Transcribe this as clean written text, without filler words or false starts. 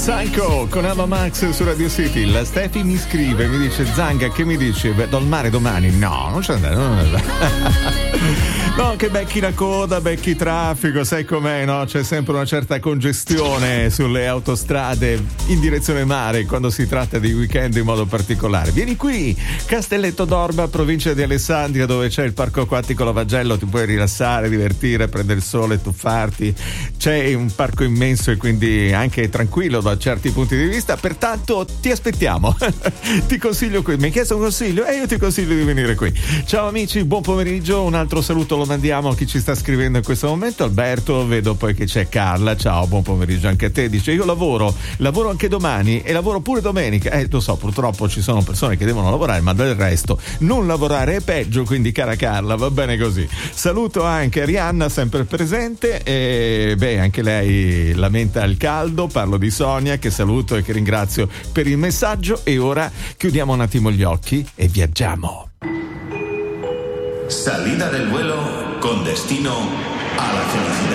Psycho con Ava Max su Radio City. La Stefi mi scrive, mi dice: Zanga, che mi dici? Beh, do al mare domani? No, non c'è andare. No, che becchi la coda, becchi traffico, sai com'è, no? C'è sempre una certa congestione sulle autostrade in direzione mare quando si tratta di weekend in modo particolare. Vieni qui, Castelletto d'Orba, provincia di Alessandria, dove c'è il parco acquatico Lavagello, ti puoi rilassare, divertire, prendere il sole, tuffarti. C'è un parco immenso e quindi anche tranquillo da certi punti di vista, pertanto ti aspettiamo. Ti consiglio qui, mi hai chiesto un consiglio e io ti consiglio di venire qui. Ciao amici, buon pomeriggio, un altro saluto lo mandiamo a chi ci sta scrivendo in questo momento. Alberto, vedo poi che c'è Carla, ciao, buon pomeriggio anche a te. Dice: io lavoro anche domani e lavoro pure domenica. Lo so, purtroppo ci sono persone che devono lavorare, ma del resto non lavorare è peggio, quindi cara Carla, va bene così. Saluto anche Arianna, sempre presente, e anche lei lamenta il caldo. Parlo di Sonia, che saluto e che ringrazio per il messaggio, e ora chiudiamo un attimo gli occhi e viaggiamo. Salida del vuelo con destino a la felicidad.